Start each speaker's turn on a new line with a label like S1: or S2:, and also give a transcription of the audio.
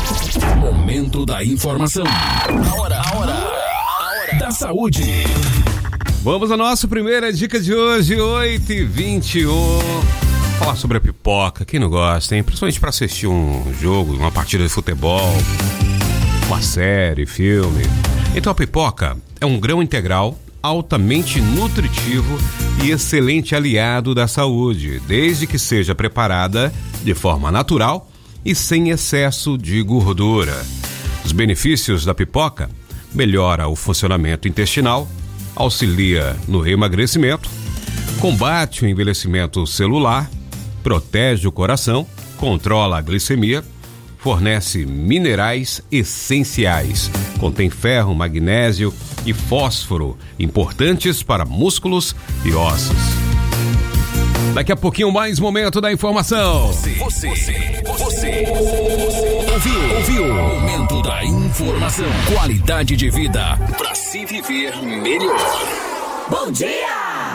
S1: Momento da informação. A hora da saúde.
S2: Vamos à nossa primeira dica de hoje, 8h21. Falar sobre a pipoca, quem não gosta, hein? Principalmente para assistir um jogo, uma partida de futebol, uma série, filme. Então a pipoca é um grão integral altamente nutritivo e excelente aliado da saúde, desde que seja preparada de forma natural e sem excesso de gordura. Os benefícios da pipoca: melhora o funcionamento intestinal, auxilia no emagrecimento, combate o envelhecimento celular, protege o coração, controla a glicemia, fornece minerais essenciais, contém ferro, magnésio e fósforo, importantes para músculos e ossos. Daqui a pouquinho mais momento da informação.
S1: Você ouviu? Momento da informação. Qualidade de vida para se viver melhor.
S3: Bom dia!